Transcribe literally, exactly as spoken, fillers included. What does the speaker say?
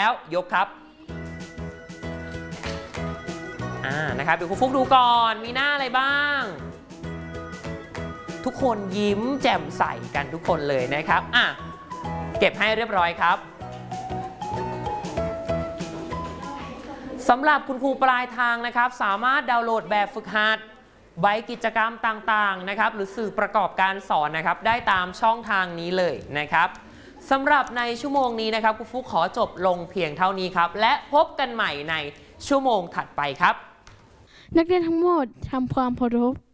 แล้วยกครับอ่านะครับเดี๋ยวครูฟุกดูก่อนมีหน้าอะไรบ้างทุกคนยิ้มแจ่มใสกันทุกคนเลยนะครับอ่ะเก็บให้เรียบร้อยครับสำหรับคุณครูปลายทางนะครับสามารถดาวน์โหลดแบบฝึกหัดใบกิจกรรมต่างๆนะครับหรือสื่อประกอบการสอนนะครับได้ตามช่องทางนี้เลยนะครับสำหรับในชั่วโมงนี้นะครับครูฟุกขอจบลงเพียงเท่านี้ครับและพบกันใหม่ในชั่วโมงถัดไปครับนักเรียนทั้งหมดทำความเคารพ